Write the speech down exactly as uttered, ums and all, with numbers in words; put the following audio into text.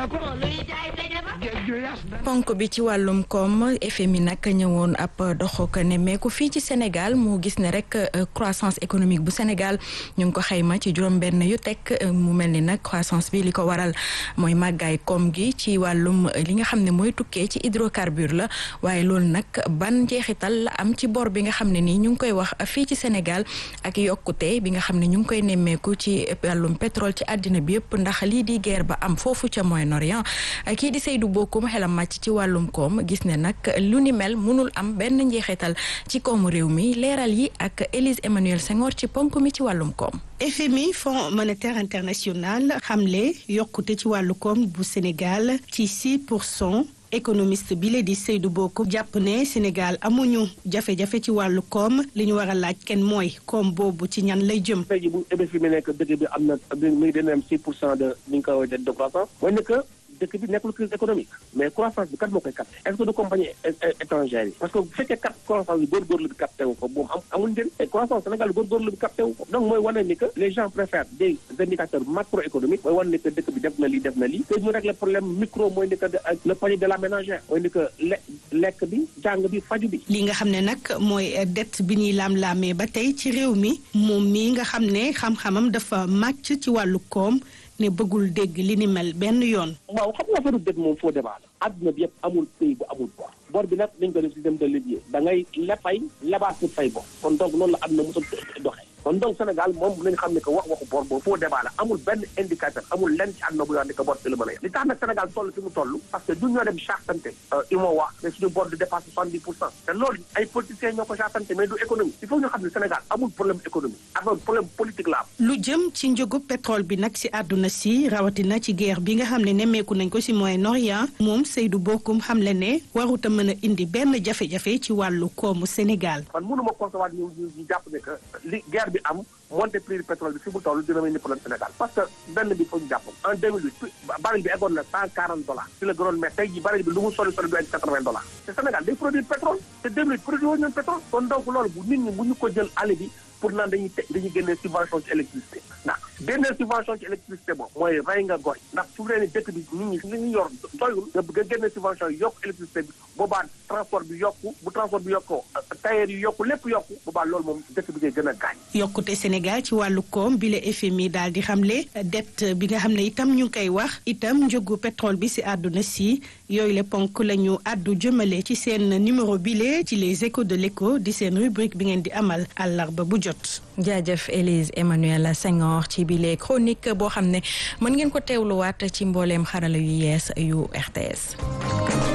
ponk bi ci wàllum koom F M I nag ñëwoon ab dox ko nemmeeku fii ci Sénégal mu gis ne rek croissance économique bu Sénégal ñu ngi ko xayma ci juróom-benn yu teg mu mel ni nag croissance bi li ko waral mooy màggaay koom gi ci wàllum li nga xam ne mooy tukkee ci hydrocarbure la waaye loolu nag ban njeexital la am ci bor bi nga xam ne nii ñu ngi koy wax fii ci Sénégal ak yokkute bi nga xam ne ñu ngi koy nemmeeku ci wàllum pétrole ci àddina bi yëpp ndax lii di guerre ba am foofu ca Moyen-Orient kii di Seydou Bokoum xelam màcc ci wàllum koom gis ne nag lu ni mel mënul am benn njeexital ci koomu réew mi leeral yi ak Élise Emmanuel Senghor ci ponk mi ci wàllum koom. F M I Fonds monétaire international xamle yokkute ci wàllu koom bu Sénégal ci six pour cent. économiste bi la di Seydou Bokoum jàpp ne Sénégal amuñu jafe-jafe ci wàllu koom li ñu war a laaj kenn mooy koom boobu ci ñan lay jëm. tey jii bu F M I nekk dëkk bi am na muy dina am six pour cent de ni ñu ko waxee de croissance mooy ne que dëkk bi nekkul crise économique mais croissance bi kat moo koy capté est-ce que du compagnie étrangère yi parce que bu fekkee kat croissance bi góorgóorlu bi capté wu ko moom am amul njëriñ et croissance Sénégal góorgóorlu bi capté wu ko donc mooy wane ni que les gens préfèrent des indicateurs macroéconomiques mooy wane ni que dëkk bi def na lii def na lii te ñu régler problème micro mooy ni que le panier de la ménagère mooy ni que le lekk bi jàng bi faju bi. li nga xam ne nag mooy dette bi ñuy laam-laamee ba tey ci réew mi moom mii nga xam ne xam-xamam dafa màcc ci wàllu koom ne bëggul dégg li ni mel benn yoon. waaw xam nga affaire dette moom faux débat la. àdduna bi yëpp amul pays bu amul bor. bor bi nag dañ ko def système de levier da ngay lefay lebaat pour fay bor. kon donc noonu la àdduna mos a doxee. kon donc Sénégal moom nañ xam ne que wax waxu bor boobu faux débat la amul benn indicateur amul lenn ci àdduna bu wax ne que bor fi la mën a yem. li tax nag Sénégal toll fi mu toll parce que du ñoo dem chartante il moo wax ne suñu bor di dépasse soixante-dix pour cent te loolu ay politiciens ñoo ko chartante mais du économie il faut ñu xam ne Sénégal amul problème économique affaire problème politique la am. lu jëm ci njëgu pétrole bi nag si àdduna si rawatina ci guerre bi nga xam ne nemmeeku nañ ko si Moyen-Orient moom Seydou Bokoum xam le ne warut a mën a indi benn jafe-jafe ci wàllu koomu Sénégal. man mënu ma concevoir ñu ñu jàpp ne que li guerre bi am monté prix du pétrole bi fi mu toll dina may ni problème Sénégal parce que benn bi foog ñu jàpp en deux mille huit baril bi eggoon na cent quarante dollars ci la gënoon mais tey jii baril bi lu mu soli soli du egg quatre-vingts dollars te Sénégal day produire pétrole te deux mille huit produit woon ñoon pétrole kon donc loolu bu nit ñi bu ñu ko jël àll bi pour naan dañuy te dañuy génnee subvention ci électricité ndax génnee subvention ci électricité boobu mooy rey nga goy ndax su dee ne dëkk bi nit ñi li ñu yor doyul nga bëgg a génnee subvention yi yokk électricité bi boobaa transport bi yokku bu transport bi yokkoo tailleur yi yokku lépp yokku boobaa loolu moom dëkk bi ngay gën a gaañ. yokkute Sénégal ci wàllu koom bi la F M I daal di xamle dette bi nga xam ne itam ñu ngi koy wax itam njëgu pétrole bi si àdduna si yooyu le ponk la ñu àddu jëmale ci seen numéro bile ci les échos de l'écho di seen rubrique bi ngeen di amal àllarba bu jot. jaajëf Élise Emmanuel Senghor ci bile chronique boo xam ne mën ngeen ko teewluwaat ci mbooleem xarala yu yees yu R T S.